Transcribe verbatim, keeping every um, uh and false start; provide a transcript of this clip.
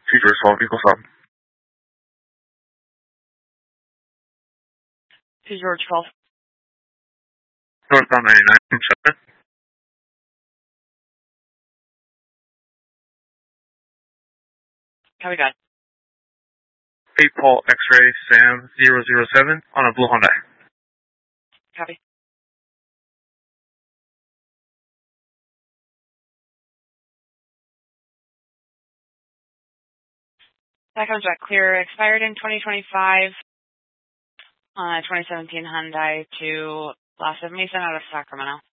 Two George twelve, vehicle stop. Two George twelve. Northbound ninety-nine from seven. Copy that. eight Paul X-ray Sam zero zero seven on a blue Honda. Copy. That comes back clear. Expired in twenty twenty-five on a twenty seventeen Hyundai to Las Mason out of Sacramento.